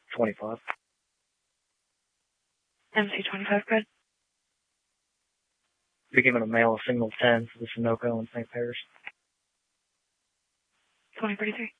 25. MC25, good. Be given a male a signal 10 for the Sunoco in St. Paris. 2033.